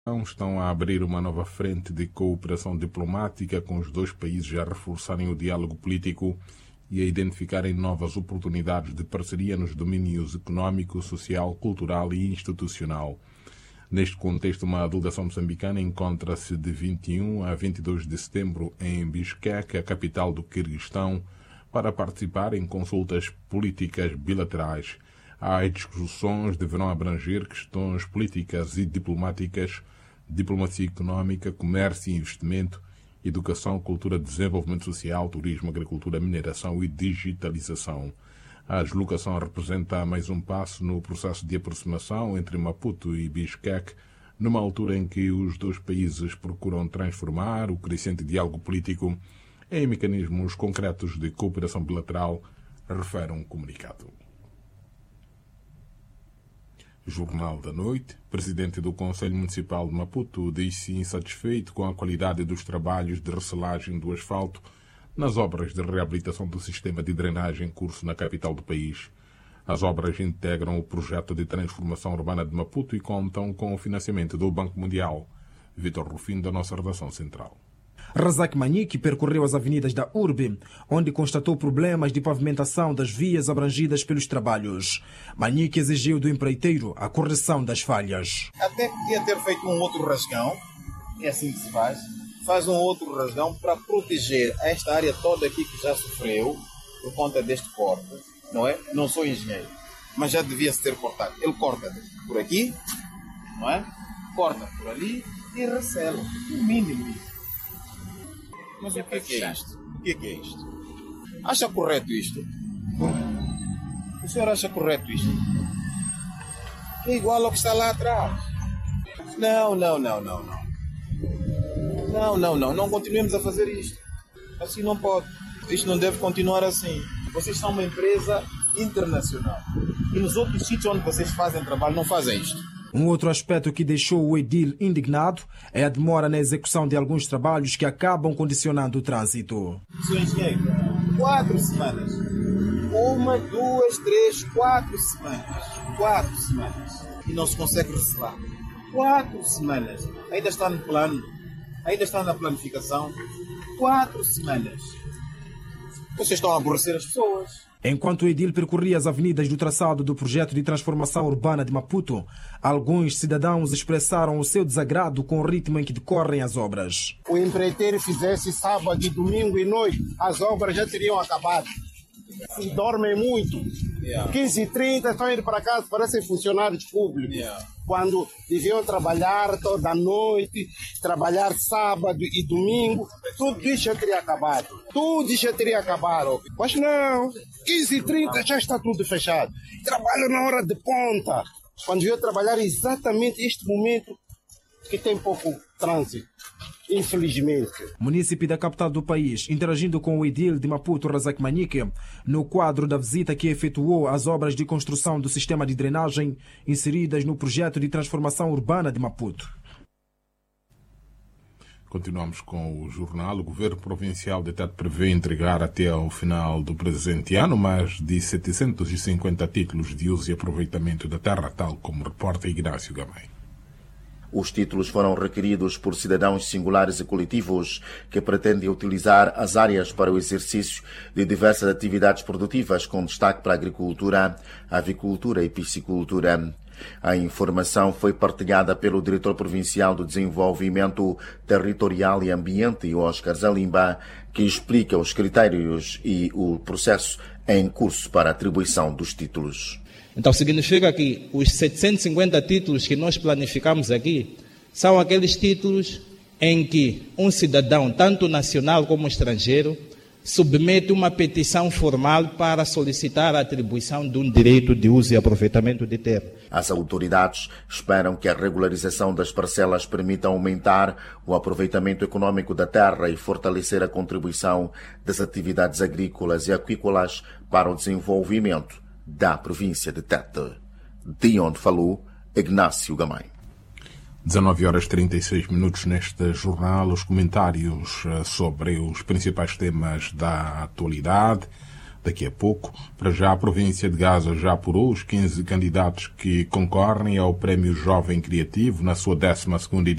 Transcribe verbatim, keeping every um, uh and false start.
estão a abrir uma nova frente de cooperação diplomática com os dois países a reforçarem o diálogo político e a identificarem novas oportunidades de parceria nos domínios econômico, social, cultural e institucional. Neste contexto, uma delegação moçambicana encontra-se de vinte e um a vinte e dois de setembro em Bishkek, a capital do Quirguistão, para participar em consultas políticas bilaterais. As discussões deverão abranger questões políticas e diplomáticas, diplomacia económica, comércio e investimento, educação, cultura, desenvolvimento social, turismo, agricultura, mineração e digitalização. A deslocação representa mais um passo no processo de aproximação entre Maputo e Bishkek, numa altura em que os dois países procuram transformar o crescente diálogo político em mecanismos concretos de cooperação bilateral, refere um comunicado. Jornal da Noite. Presidente do Conselho Municipal de Maputo diz-se insatisfeito com a qualidade dos trabalhos de recelagem do asfalto nas obras de reabilitação do sistema de drenagem em curso na capital do país. As obras integram o projeto de transformação urbana de Maputo e contam com o financiamento do Banco Mundial. Vitor Rufino, da nossa redação central. Razak Manique percorreu as avenidas da Urbe, onde constatou problemas de pavimentação das vias abrangidas pelos trabalhos. Manique exigiu do empreiteiro a correção das falhas. Até podia ter feito um outro rasgão, é assim que se faz, faz um outro rasgão para proteger esta área toda aqui que já sofreu por conta deste corte, não é? Não sou engenheiro, mas já devia-se ter cortado. Ele corta por aqui, não é? Corta por ali e recela, o mínimo isso. Mas o que é, que é isto? O que é, que é isto? Acha correto isto? O senhor acha correto isto? É igual ao que está lá atrás. Não, não, não, não, não. Não, não, não. Não continuemos a fazer isto. Assim não pode. Isto não deve continuar assim. Vocês são uma empresa internacional. E nos outros sítios onde vocês fazem trabalho não fazem isto. Um outro aspecto que deixou o edil indignado é a demora na execução de alguns trabalhos que acabam condicionando o trânsito. Senhor engenheiro, quatro semanas. Uma, duas, três, quatro semanas. Quatro semanas. E não se consegue receber. Quatro semanas. Ainda está no plano. Ainda está na planificação. Quatro semanas. Vocês estão a aborrecer as pessoas. Enquanto o edil percorria as avenidas do traçado do projeto de transformação urbana de Maputo, alguns cidadãos expressaram o seu desagrado com o ritmo em que decorrem as obras. O empreiteiro fizesse sábado, domingo e noite, as obras já teriam acabado. E dormem muito. Yeah. quinze e trinta estão indo para casa, parecem funcionários públicos. Yeah. Quando deviam trabalhar toda a noite, trabalhar sábado e domingo, tudo isso já teria acabado. Tudo isso já teria acabado. Mas não, quinze e trinta já está tudo fechado. Trabalho na hora de ponta. Quando deviam trabalhar exatamente este momento que tem pouco trânsito. Infelizmente. Munícipe da capital do país, interagindo com o edil de Maputo, Razak Manique, no quadro da visita que efetuou às obras de construção do sistema de drenagem inseridas no projeto de transformação urbana de Maputo. Continuamos com o jornal. O governo provincial de Tete prevê entregar até ao final do presente ano mais de setecentos e cinquenta títulos de uso e aproveitamento da terra, tal como reporta Ignácio Gamay. Os títulos foram requeridos por cidadãos singulares e coletivos que pretendem utilizar as áreas para o exercício de diversas atividades produtivas, com destaque para a agricultura, avicultura e piscicultura. A informação foi partilhada pelo diretor provincial do Desenvolvimento Territorial e Ambiente, Oscar Zalimba, que explica os critérios e o processo em curso para a atribuição dos títulos. Então significa que os setecentos e cinquenta títulos que nós planificamos aqui são aqueles títulos em que um cidadão, tanto nacional como estrangeiro, submete uma petição formal para solicitar a atribuição de um direito de uso e aproveitamento de terra. As autoridades esperam que a regularização das parcelas permita aumentar o aproveitamento econômico da terra e fortalecer a contribuição das atividades agrícolas e aquícolas para o desenvolvimento da província de Tete. De onde falou Ignácio Gamay. dezanove horas e trinta e seis minutos neste jornal. Os comentários sobre os principais temas da atualidade. daqui a pouco. Para já, a província de Gaza já apurou os quinze candidatos que concorrem ao Prémio Jovem Criativo na sua décima segunda edição.